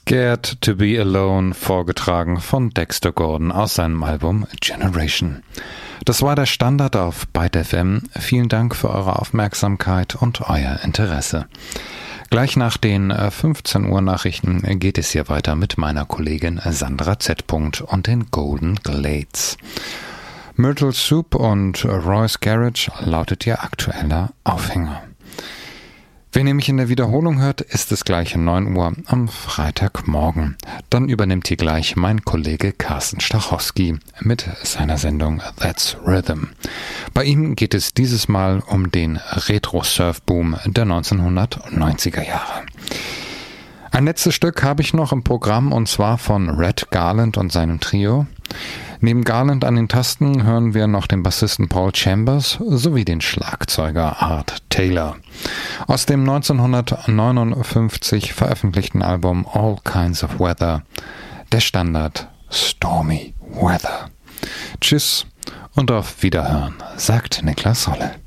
Scared to be Alone, vorgetragen von Dexter Gordon aus seinem Album Generation. Das war der Standard auf Byte FM. Vielen Dank für eure Aufmerksamkeit und euer Interesse. Gleich nach den 15 Uhr Nachrichten geht es hier weiter mit meiner Kollegin Sandra Z. und den Golden Glades. Myrtle Soup und Roy's Garage lautet ihr aktueller Aufhänger. Wen ihr mich in der Wiederholung hört, ist es gleich um 9 Uhr am Freitagmorgen. Dann übernimmt hier gleich mein Kollege Carsten Stachowski mit seiner Sendung That's Rhythm. Bei ihm geht es dieses Mal um den Retro-Surf-Boom der 1990er Jahre. Ein letztes Stück habe ich noch im Programm, und zwar von Red Garland und seinem Trio. Neben Garland an den Tasten hören wir noch den Bassisten Paul Chambers sowie den Schlagzeuger Art Taylor. Aus dem 1959 veröffentlichten Album All Kinds of Weather, der Standard Stormy Weather. Tschüss und auf Wiederhören, sagt Niklas Holle.